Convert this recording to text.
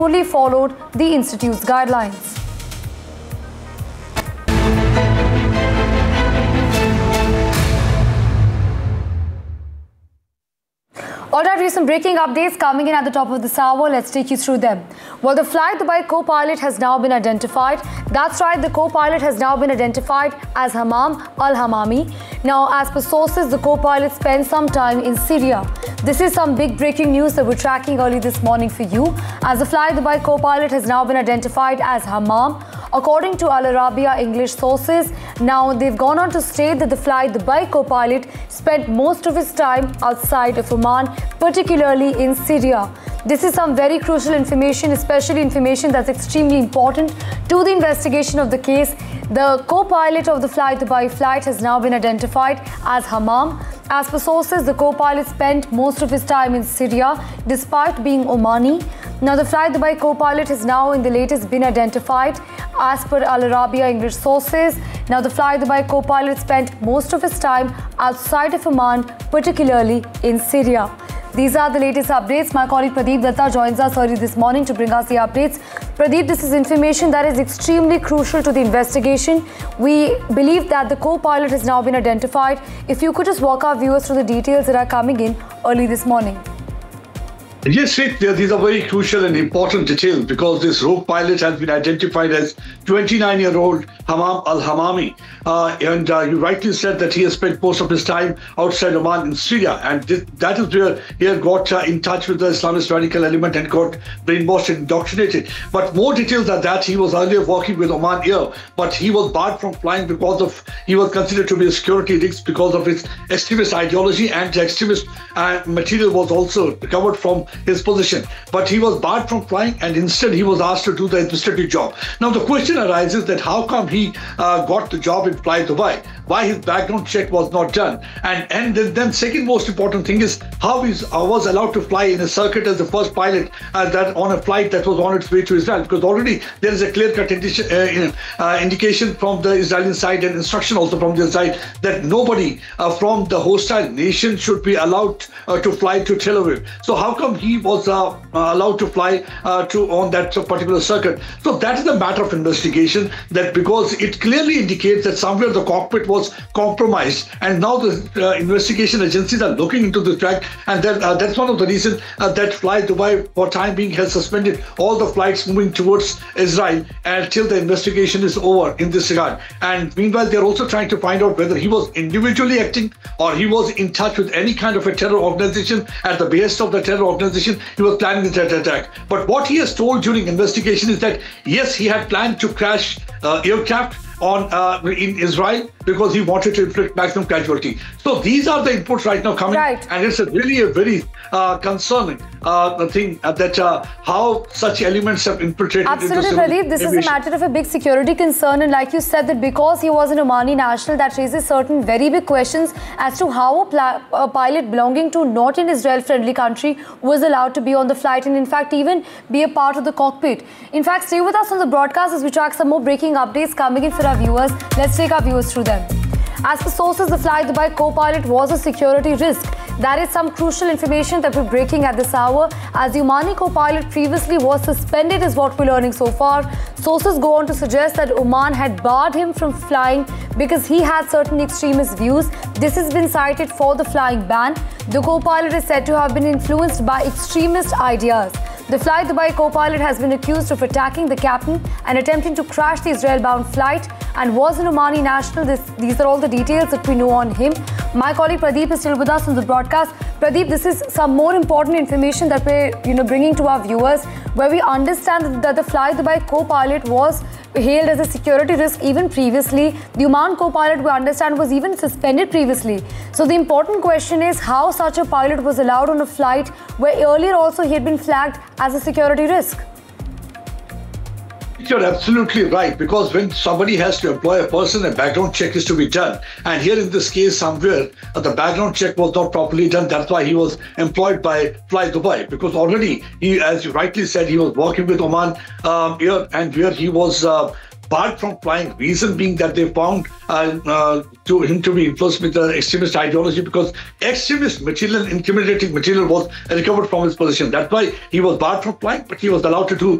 fully followed the institute's guidelines. Alright, we have some breaking updates coming in at the top of this hour. Let's take you through them. Well, the Fly Dubai co-pilot has now been identified. That's right, the co-pilot has now been identified as Hammam Al-Hammami. Now, as per sources, the co-pilot spent some time in Syria. This is some big breaking news that we're tracking early this morning for you, as the Fly Dubai co-pilot has now been identified as Hammam. According to Al Arabiya English sources, now they've gone on to state that the Fly Dubai co-pilot spent most of his time outside of Oman, particularly in Syria. This is some very crucial information, especially information that's extremely important to the investigation of the case. The co-pilot of the Fly Dubai flight has now been identified as Hammam. As per sources, the co-pilot spent most of his time in Syria despite being Omani. Now, the Fly Dubai co-pilot has now in the latest been identified as per Al Arabiya English sources. Now, the Fly Dubai co-pilot spent most of his time outside of Oman, particularly in Syria. These are the latest updates. My colleague Pradeep Datta joins us early this morning to bring us the updates. Pradeep, this is information that is extremely crucial to the investigation. We believe that the co-pilot has now been identified. If you could just walk our viewers through the details that are coming in early this morning. Yes, Rick, these are very crucial and important details because this rogue pilot has been identified as 29-year-old Hammam Al-Hammami. And you rightly said that he has spent most of his time outside Oman in Syria. And that is where he had got in touch with the Islamist radical element and got brainwashed and indoctrinated. But more details are that he was earlier working with Oman Air, but he was barred from flying because of, he was considered to be a security risk because of his extremist ideology, and the extremist material was also recovered from his position. But he was barred from flying, and instead he was asked to do the administrative job. Now the question arises that how come he got the job in Fly Dubai? Why his background check was not done? And then second most important thing is how he was allowed to fly in a circuit as the first pilot that on a flight that was on its way to Israel, because already there is a clear-cut indication from the Israeli side and instruction also from their side that nobody from the hostile nation should be allowed to fly to Tel Aviv. So how come he was allowed to fly on that particular circuit? So that is a matter of investigation, that because it clearly indicates that somewhere the cockpit was compromised, and now the investigation agencies are looking into this track, and that's one of the reasons that Fly Dubai for time being has suspended all the flights moving towards Israel until the investigation is over in this regard. And meanwhile, they're also trying to find out whether he was individually acting or he was in touch with any kind of a terror organization. At the behest of the terror organization, he was planning the terror attack. But what he has told during investigation is that yes, he had planned to crash aircraft in Israel because he wanted to inflict maximum casualty. So these are the inputs right now coming, right. And it's really a very concerning thing that how such elements have infiltrated. Absolutely, Pradeep. This is a matter of a big security concern, and like you said, that because he was an Omani national, that raises certain very big questions as to how a pilot belonging to not an Israel-friendly country was allowed to be on the flight and in fact even be a part of the cockpit. In fact, stay with us on the broadcast as we track some more breaking updates coming in for our viewers. Let's take our viewers through them. As per sources, the Fly Dubai co-pilot was a security risk. That is some crucial information that we're breaking at this hour, as the Omani co-pilot previously was suspended is what we're learning so far. Sources go on to suggest that Oman had barred him from flying because he had certain extremist views. This has been cited for the flying ban. The co-pilot is said to have been influenced by extremist ideas. The Fly Dubai co-pilot has been accused of attacking the captain and attempting to crash the Israel-bound flight and was an Omani national. These are all the details that we know on him. My colleague Pradeep is still with us on the broadcast. Pradeep, this is some more important information that we're bringing to our viewers, where we understand that the Fly Dubai co-pilot was hailed as a security risk even previously. The Oman co-pilot, we understand, was even suspended previously. So the important question is how such a pilot was allowed on a flight where earlier also he had been flagged as a security risk. You're absolutely right, because when somebody has to employ a person, a background check is to be done. And here in this case, somewhere the background check was not properly done. That's why he was employed by Fly Dubai, because already he, as you rightly said, he was working with Oman Air, and where he was barred from flying. Reason being that they found him to be influenced with the extremist ideology, because extremist material, intimidating material was recovered from his position. That's why he was barred from flying, but he was allowed to do